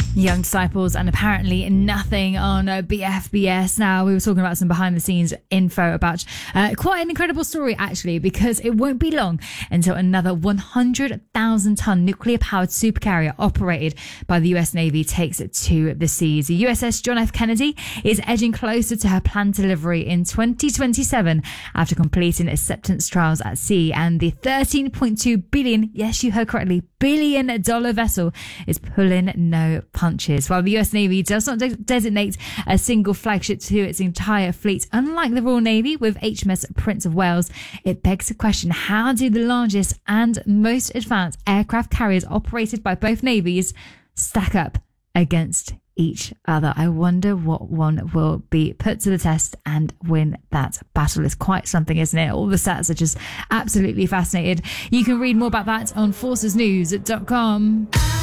Young Disciples and apparently nothing on BFBS. Now, we were talking about some behind the scenes info about quite an incredible story, actually, because it won't be long until another 100,000 ton nuclear powered supercarrier operated by the US Navy takes it to the seas. The USS John F. Kennedy is edging closer to her planned delivery in 2027 after completing acceptance trials at sea, and the $13.2 billion, yes, you heard correctly, $1 billion vessel is pulling no punches. While the US Navy does not designate a single flagship to its entire fleet, unlike the Royal Navy with HMS Prince of Wales, it begs the question, how do the largest and most advanced aircraft carriers operated by both navies stack up against each other? I wonder what one will be put to the test and win that battle. Is quite something, isn't it? All the stats are just absolutely fascinated. You can read more about that on forcesnews.com.